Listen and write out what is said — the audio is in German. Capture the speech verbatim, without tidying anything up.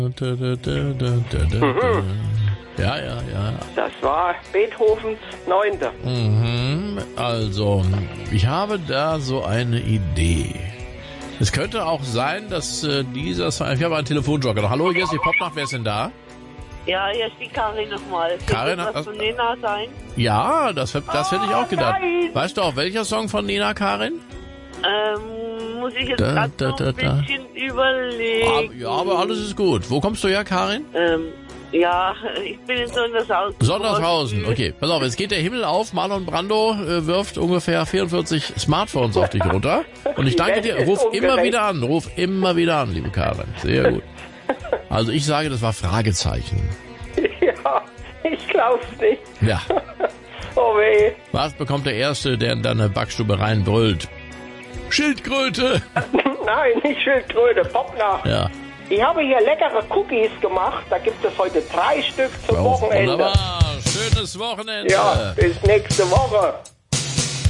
Ja, ja, ja. Das war Beethovens Neunte. Mhm. Also, ich habe da so eine Idee. Es könnte auch sein, dass äh, dieser Song... Ich habe einen Telefonjoker. Hallo, hier ist die Popnacht. Wer ist denn da? Ja, hier ist die Karin nochmal. Karin, Könnte das das- von Nena sein? Ja, das, das hätte ich auch gedacht. nein! Weißt du auch, welcher Song von Nena, Karin? Ähm, muss ich jetzt Da, grad da, noch da, ein da. bisschen überlegen. Aber, ja, aber alles ist gut. Wo kommst du her, Karin? Ähm, ja, ich bin in Sondershausen. Sondershausen, okay. Pass auf, jetzt geht der Himmel auf. Marlon Brando äh, wirft ungefähr vierundvierzig Smartphones auf dich runter. Und ich danke dir. Ruf immer wieder an. Ruf immer wieder an, liebe Karin. Sehr gut. Also ich sage, das war Fragezeichen. Ja, ich glaub's nicht. Ja. Oh weh. Was bekommt der Erste, der in deine Backstube reinbrüllt? Schildkröte! Nein, nicht Schildkröte, Popnacht. Ja. Ich habe hier leckere Cookies gemacht. Da gibt es heute drei Stück zum Oh, Wochenende. wunderbar. Schönes Wochenende. Ja, bis nächste Woche.